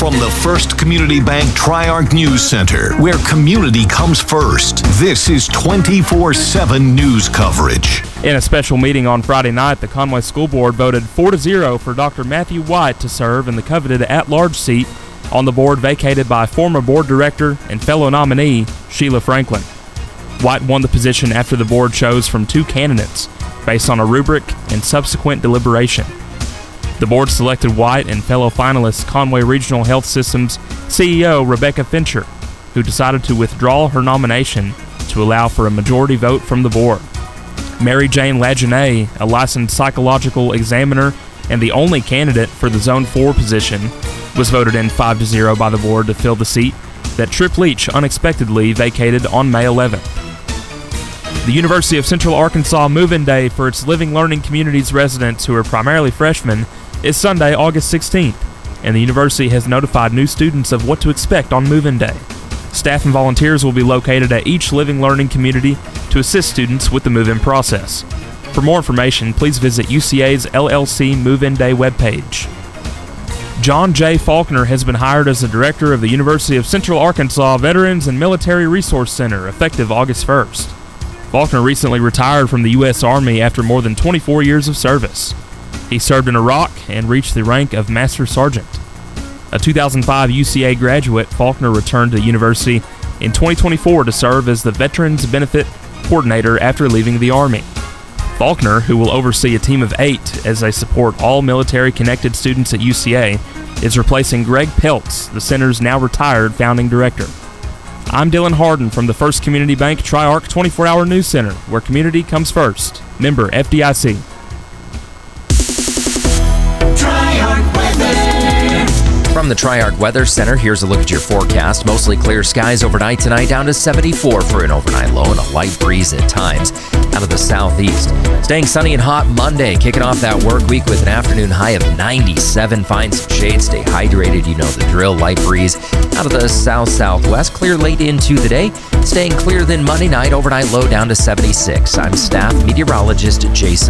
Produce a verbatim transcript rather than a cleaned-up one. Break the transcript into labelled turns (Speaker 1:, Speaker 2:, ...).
Speaker 1: From the First Community Bank Tri-Arc News Center, where community comes first, this is twenty-four seven news coverage.
Speaker 2: In a special meeting on Friday night, the Conway School Board voted four to zero for Doctor Matthew White to serve in the coveted at-large seat on the board vacated by former board director and fellow nominee Sheila Franklin. White won the position after the board chose from two candidates based on a rubric and subsequent deliberation. The board selected White and fellow finalist Conway Regional Health System's C E O Rebecca Fincher, who decided to withdraw her nomination to allow for a majority vote from the board. Mary Jane Lajeunesse, a licensed psychological examiner and the only candidate for the Zone four position, was voted in five to zero by the board to fill the seat that Tripp Leach unexpectedly vacated on May eleventh. The University of Central Arkansas Move-In Day for its Living Learning Communities residents who are primarily freshmen is Sunday, August sixteenth, and the university has notified new students of what to expect on Move-In Day. Staff and volunteers will be located at each Living Learning community to assist students with the move-in process. For more information, please visit U C A's L L C Move-In Day webpage. John J. Faulkner has been hired as the director of the University of Central Arkansas Veterans and Military Resource Center, effective August first. Faulkner recently retired from the U S Army after more than twenty-four years of service. He served in Iraq and reached the rank of Master Sergeant. A two thousand five U C A graduate, Faulkner returned to the university in twenty twenty-four to serve as the Veterans Benefit Coordinator after leaving the Army. Faulkner, who will oversee a team of eight as they support all military-connected students at U C A, is replacing Greg Peltz, the center's now retired founding director. I'm Dylan Harden from the First Community Bank Tri-Arc twenty-four hour News Center, where community comes first. Member F D I C.
Speaker 3: From the Tri-Arc Weather Center, here's a look at your forecast. Mostly clear skies overnight tonight, down to seventy-four for an overnight low and a light breeze at times out of the southeast. Staying sunny and hot Monday, kicking off that work week with an afternoon high of ninety-seven. Find some shade, stay hydrated, you know the drill. Light breeze out of the south-southwest. Clear late into the day. Staying clear then Monday night, overnight low down to seventy-six. I'm staff meteorologist Jason